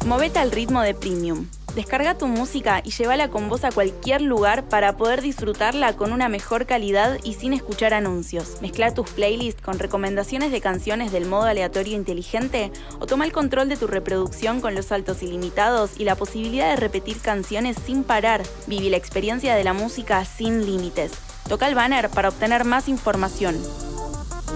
Movete al ritmo de Premium. Descarga tu música y llévala con vos a cualquier lugar para poder disfrutarla con una mejor calidad y sin escuchar anuncios. Mezcla tus playlists con recomendaciones de canciones del modo aleatorio inteligente o toma el control de tu reproducción con los saltos ilimitados y la posibilidad de repetir canciones sin parar. Viví la experiencia de la música sin límites. Toca el banner para obtener más información.